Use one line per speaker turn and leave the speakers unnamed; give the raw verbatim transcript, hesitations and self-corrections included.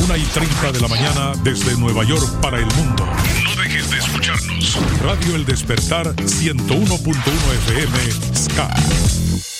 una y treinta de la mañana desde Nueva York para el mundo. No dejes de escucharnos. Radio El Despertar ciento uno punto uno F M Ska.